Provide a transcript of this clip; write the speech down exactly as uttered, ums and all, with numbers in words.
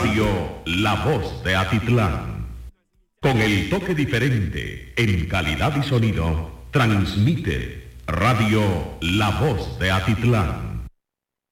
Radio La Voz de Atitlán. Con el toque diferente en calidad y sonido, transmite Radio La Voz de Atitlán.